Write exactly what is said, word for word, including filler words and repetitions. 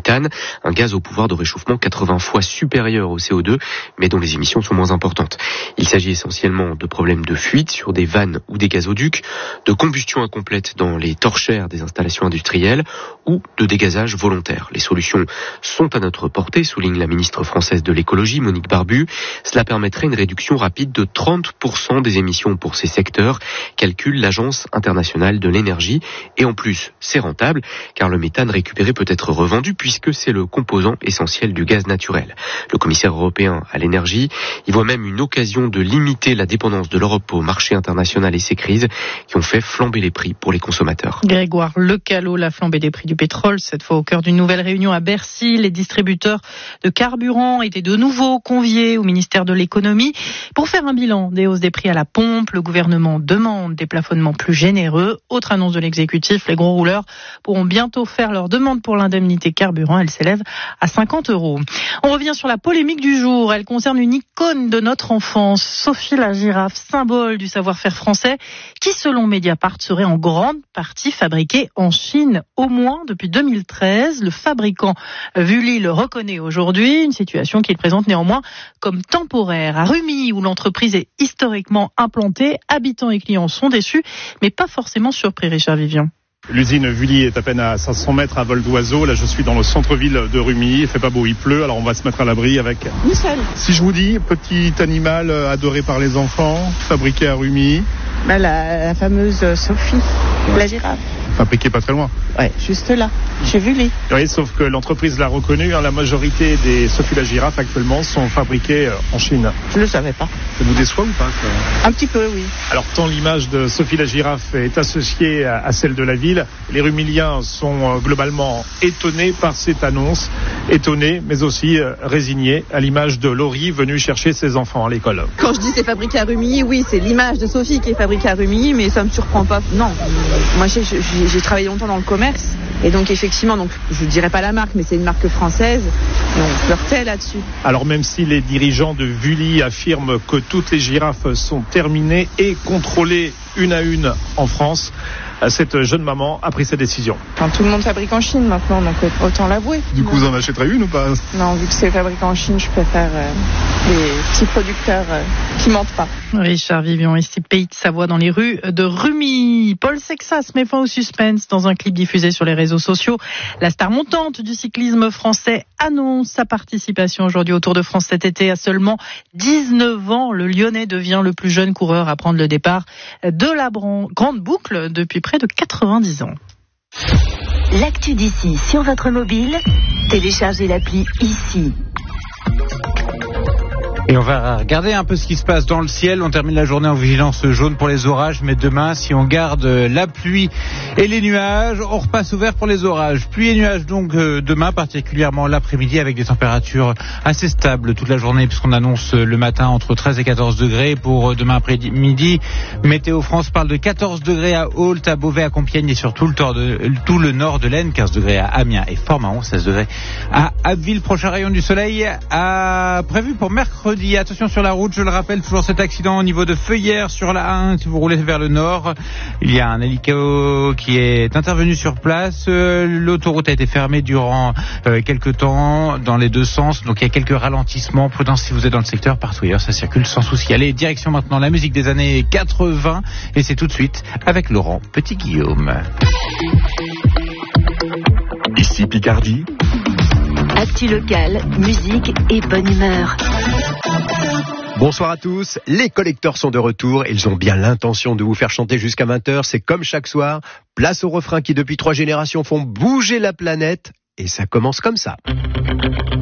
méthane, un gaz au pouvoir de réchauffement quatre-vingts fois supérieur au C O deux, mais dont les émissions sont moins importantes. Il s'agit essentiellement de problèmes de fuite sur des vannes ou des gazoducs, de combustion incomplète dans les torchères des installations industrielles ou de dégazage volontaire. Les solutions sont à notre portée, souligne la ministre française de l'écologie, Monique Barbu. Cela permettrait une réduction rapide de trente pour cent des émissions pour ces secteurs, calcule l'Agence internationale de l'énergie. Et en plus, c'est rentable, car le méthane récupéré peut être revendu puisque c'est le composant essentiel du gaz naturel. Le commissaire européen à l'énergie y voit même une occasion de limiter la dépendance de l'Europe au marché international et ses crises qui ont fait flamber les prix pour les consommateurs. Grégoire Lecallot, la flambée des prix du pétrole, cette fois au cœur d'une nouvelle réunion à Bercy. Les distributeurs de carburant étaient de nouveau conviés au ministère de l'économie pour faire un bilan des hausses des prix à la pompe. Le gouvernement demande des plafonnements plus généreux. Autre annonce de l'exécutif, les gros rouleurs pourront bientôt faire leur demande pour l'indemnité carburant. Elle s'élève à cinquante euros. On revient sur la polémique du jour. Elle concerne une icône de notre enfance, Sophie la girafe, symbole du savoir-faire français, qui selon Mediapart serait en grande partie fabriquée en Chine, au moins depuis deux mille treize. Le fabricant Vully le reconnaît aujourd'hui, une situation qu'il présente néanmoins comme temporaire. À Rumilly, où l'entreprise est historiquement implantée, habitants et clients sont déçus, mais pas forcément surpris, Richard Vivian. L'usine Vully est à peine à cinq cents mètres à vol d'oiseau. Là, je suis dans le centre-ville de Rumilly. Il fait pas beau, il pleut. Alors, on va se mettre à l'abri avec... Michel. Si je vous dis, petit animal adoré par les enfants, fabriqué à Rumilly. Bah, la, la fameuse Sophie, ouais. La girafe. Fabriqué pas très loin. Ouais, juste là, chez Vully. Oui, sauf que l'entreprise l'a reconnu. Hein, la majorité des Sophie la girafe actuellement sont fabriquées en Chine. Je le savais pas. Ça vous déçoit ou pas ça ? Un petit peu, oui. Alors, tant l'image de Sophie la girafe est associée à, à celle de la ville, les Rumiliens sont euh, globalement étonnés par cette annonce. Étonnés, mais aussi euh, résignés, à l'image de Laurie venue chercher ses enfants à l'école. Quand je dis c'est fabriqué à Rumilly, oui, c'est l'image de Sophie qui est fabriquée à Rumilly, mais ça me surprend pas. Non, moi j'ai, j'ai, j'ai travaillé longtemps dans le commerce, et donc effectivement, donc je dirais pas la marque, mais c'est une marque française, et on flirtait là-dessus. Alors même si les dirigeants de Vully affirment que toutes les girafes sont terminées et contrôlées une à une en France, cette jeune maman a pris sa décision. Enfin, tout le monde fabrique en Chine maintenant, donc autant l'avouer. Du coup, vous en achèterez une ou pas ? Non, vu que c'est fabriqué en Chine, je préfère euh, les petits producteurs euh, qui mentent pas. Richard Vivian, ici Pays de Savoie, dans les rues de Rumilly. Paul Sexas met fin au suspense dans un clip diffusé sur les réseaux sociaux. La star montante du cyclisme français annonce sa participation aujourd'hui au Tour de France cet été. À seulement dix-neuf ans, le Lyonnais devient le plus jeune coureur à prendre le départ de la grande boucle depuis près de quatre-vingt-dix ans. L'actu d'ici sur votre mobile, téléchargez l'appli ici. Et on va regarder un peu ce qui se passe dans le ciel. On termine la journée en vigilance jaune pour les orages, mais demain, si on garde la pluie et les nuages, on repasse au vert pour les orages. Pluie et nuages donc euh, demain, particulièrement l'après-midi, avec des températures assez stables toute la journée, puisqu'on annonce le matin entre treize et quatorze degrés. Pour demain après-midi, Météo France parle de quatorze degrés à Ault, à Beauvais, à Compiègne et sur tout le, tord de, tout le nord de l'Aisne, quinze degrés à Amiens et Fort-Mahon, seize degrés à Abbeville. Prochain rayon du soleil à... prévu pour mercredi. Attention sur la route, je le rappelle, toujours cet accident au niveau de Feuillères sur la un, si vous roulez vers le nord. Il y a un hélico qui est intervenu sur place. L'autoroute a été fermée durant euh, quelques temps dans les deux sens, donc il y a quelques ralentissements. Prudence si vous êtes dans le secteur, partout ailleurs ça circule sans souci. Allez, direction maintenant la musique des années quatre-vingts, et c'est tout de suite avec Laurent Petit-Guillaume. Ici Picardie. Actu locale, musique et bonne humeur. Bonsoir à tous, les collecteurs sont de retour, ils ont bien l'intention de vous faire chanter jusqu'à vingt heures, c'est comme chaque soir, place aux refrains qui depuis trois générations font bouger la planète, et ça commence comme ça.